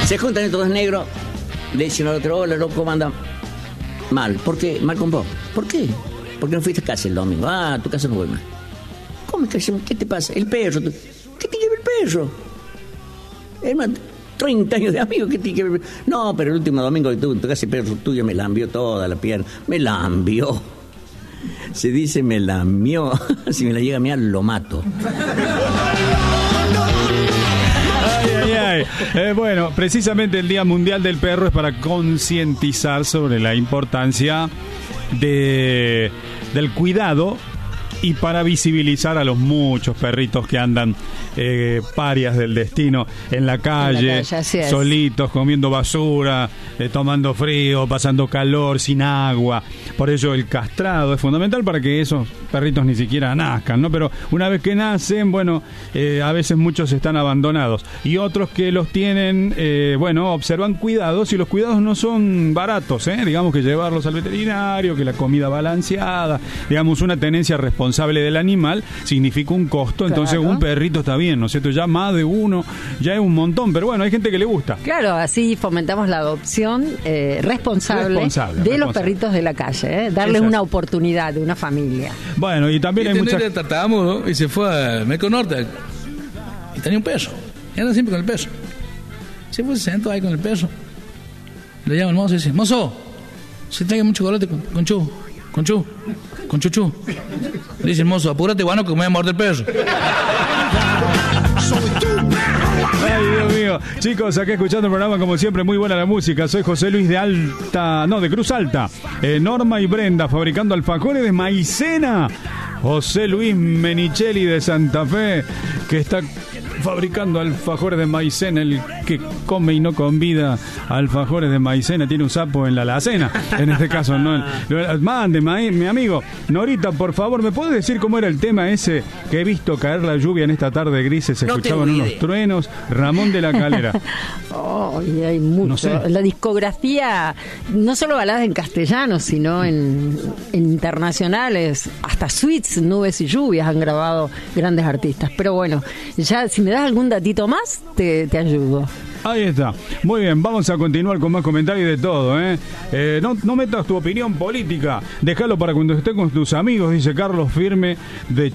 Se juntan estos dos negros, le dicen al otro, hola, loco, ¿cómo anda? Mal. ¿Por qué? Mal con vos. ¿Por qué? Porque no fuiste a casa el domingo. Ah, a tu casa no voy más. ¿Cómo es que qué te pasa? El perro. ¿Qué te lleva el perro? Hermano, 30 años de amigo, ¿qué te lleva el perro? No, pero el último domingo que tuve en tu casa, el perro tuyo me lambió toda la pierna. Me lambió. Se dice me lamió. Si me la llega a mirar, lo mato. Bueno, precisamente el Día Mundial del Perro es para concientizar sobre la importancia del cuidado y para visibilizar a los muchos perritos que andan parias del destino en la calle, solitos, comiendo basura, tomando frío, pasando calor, sin agua. Por ello el castrado es fundamental para que esos perritos ni siquiera nazcan, ¿no? Pero una vez que nacen, bueno, a veces muchos están abandonados y otros que los tienen, observan cuidados, y los cuidados no son baratos, digamos que llevarlos al veterinario, que la comida balanceada, digamos una tenencia responsable del animal significa un costo. Entonces un perrito está bien, ¿no es cierto? Ya más de uno ya es un montón, pero bueno, hay gente que le gusta. Claro, así fomentamos la adopción responsable de los perritos de la calle, darles una oportunidad de una familia. Bueno, y también hay muchas... Tratamos, ¿no? Y se fue al Merco Norte y tenía un perro, y anda siempre con el perro. Se fue, se sentó ahí con el perro, le llama el mozo y dice, mozo, se traiga mucho chocolate con chuchu. Le dice el mozo, apúrate, bueno, que me voy a morder el perro. Ay, Dios mío. Chicos, acá escuchando el programa, como siempre, muy buena la música. Soy José Luis de Cruz Alta. Norma y Brenda fabricando alfajores de maicena. José Luis Menichelli de Santa Fe, que está fabricando alfajores de maicena. El que come y no convida alfajores de maicena tiene un sapo en la alacena. En este caso, no. Mande, mi amigo. Norita, por favor, ¿me puedes decir cómo era el tema ese que he visto caer la lluvia en esta tarde grises? Se escuchaban unos truenos. Ramón de la Calera. Y hay mucho. No sé. La discografía, no solo baladas en castellano, sino en internacionales. Hasta suites, nubes y lluvias han grabado grandes artistas. Pero bueno, ya si me das algún datito más, te ayudo. Ahí está. Muy bien, vamos a continuar con más comentarios de todo, no metas tu opinión política. Déjalo para cuando estés con tus amigos, dice Carlos Firme de